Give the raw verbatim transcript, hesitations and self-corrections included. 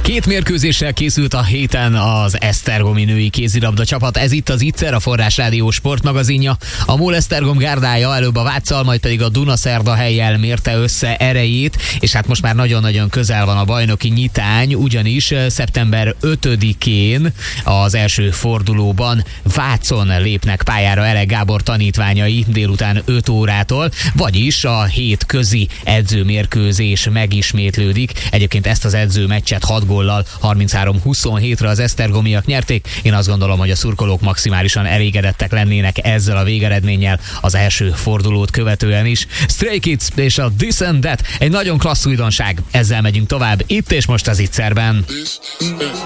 Két mérkőzéssel készült a héten az esztergomi női kézilabda csapat. Ez itt az Ittszer, a Forrás Rádió sportmagazinja. A MOL Esztergom gárdája előbb a Váccal, majd pedig a Dunaszerdahellyel mérte össze erejét, és hát most már nagyon-nagyon közel van a bajnoki nyitány, ugyanis szeptember ötödikén az első fordulóban Vácon lépnek pályára Elek Gábor tanítványai délután öt órától, vagyis a hétközi edzőmérkőzés megismétlődik. Egyébként ezt az edzőmeccset hat góllal harminchárom huszonhétre az esztergomiak nyerték. Én azt gondolom, hogy a szurkolók maximálisan elégedettek lennének ezzel a végeredménnyel az első fordulót követően is. Stray Kids és a This and That egy nagyon klassz újdonság. Ezzel megyünk tovább itt és most az Ittszerben.